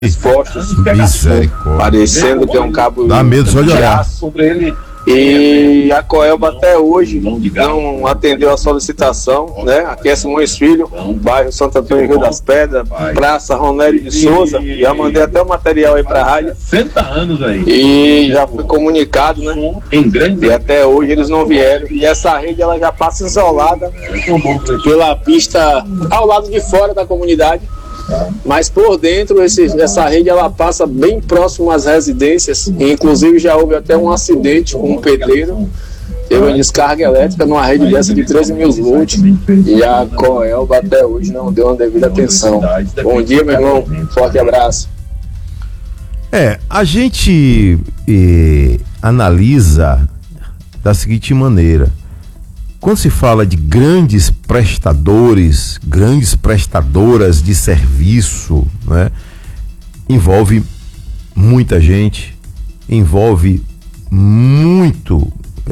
expostos, parecendo que é um cabo dá medo só de olhar sobre ele. E a Coelba até hoje não atendeu a solicitação, né? Aqui é Simões Filho, bairro Santo Antônio Rio das Pedras, Praça Ronélio de Souza. Já mandei até o material aí pra rádio. 60 anos aí. E já foi comunicado, né? E até hoje eles não vieram. E essa rede ela já passa isolada pela pista ao lado de fora da comunidade. Mas por dentro essa rede ela passa bem próximo às residências, e inclusive já houve até um acidente com um pedreiro, teve uma descarga elétrica numa rede dessa de 13 mil volts, e a Coelba até hoje não deu uma devida atenção. Bom dia, meu irmão, forte abraço. A gente analisa da seguinte maneira: quando se fala de grandes prestadores, grandes prestadoras de serviço, né, envolve muita gente, envolve muitos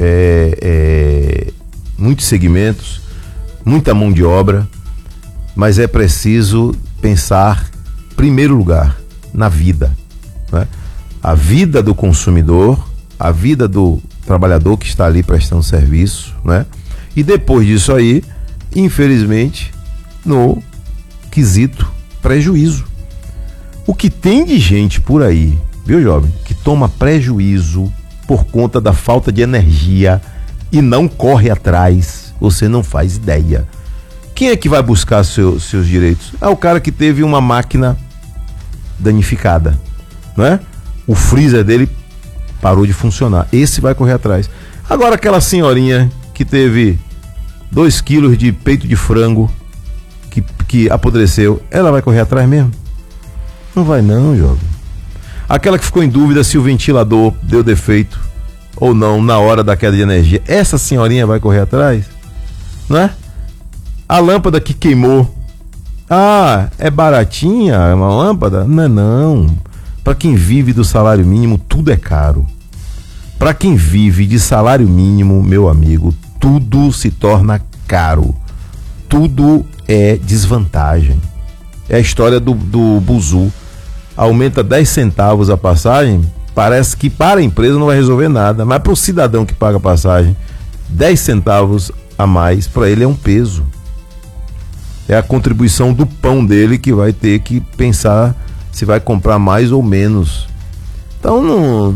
segmentos, muita mão de obra, mas é preciso pensar, em primeiro lugar, na vida, né? A vida do consumidor, a vida do trabalhador que está ali prestando serviço, né? E depois disso aí, infelizmente, no quesito prejuízo. O que tem de gente por aí, viu, jovem, que toma prejuízo por conta da falta de energia e não corre atrás, você não faz ideia. Quem é que vai buscar seus direitos? É o cara que teve uma máquina danificada, não é? O freezer dele parou de funcionar. Esse vai correr atrás. Agora aquela senhorinha que teve 2 quilos de peito de frango que apodreceu, ela vai correr atrás mesmo? Não vai não, jovem. Aquela que ficou em dúvida se o ventilador deu defeito ou não na hora da queda de energia, essa senhorinha vai correr atrás? Não é? A lâmpada que queimou, é baratinha uma lâmpada? Não. Para quem vive do salário mínimo, tudo é caro. Para quem vive de salário mínimo, meu amigo, tudo se torna caro. Tudo é desvantagem. É a história do buzu. Aumenta 10 centavos a passagem, parece que para a empresa não vai resolver nada, mas para o cidadão que paga a passagem, 10 centavos a mais, para ele é um peso. É a contribuição do pão dele que vai ter que pensar se vai comprar mais ou menos. Então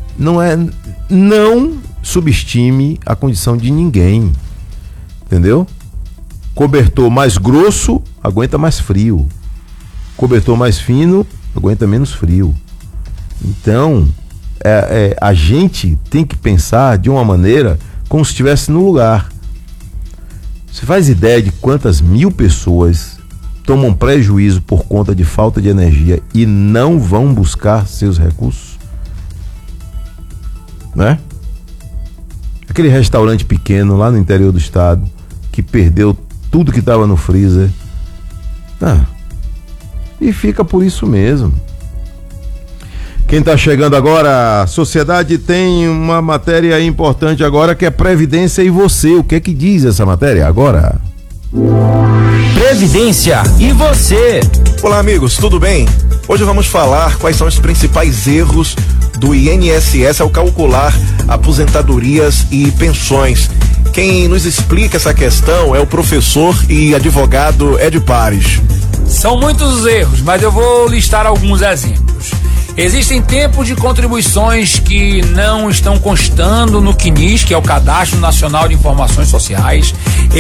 não subestime a condição de ninguém, entendeu? Cobertor mais grosso aguenta mais frio, cobertor mais fino aguenta menos frio. Então a gente tem que pensar de uma maneira como se estivesse no lugar. Você faz ideia de quantas mil pessoas tomam prejuízo por conta de falta de energia e não vão buscar seus recursos? Né? Aquele restaurante pequeno lá no interior do estado que perdeu tudo que estava no freezer, e fica por isso mesmo. Quem está chegando agora, a sociedade tem uma matéria importante agora, que é Previdência e você. O que é que diz essa matéria agora? Previdência e você. Olá, amigos, tudo bem? Hoje vamos falar quais são os principais erros do INSS ao calcular aposentadorias e pensões. Quem nos explica essa questão é o professor e advogado Ed Pares. São muitos os erros, mas eu vou listar alguns exemplos. Existem tempos de contribuições que não estão constando no CNIS, que é o Cadastro Nacional de Informações Sociais.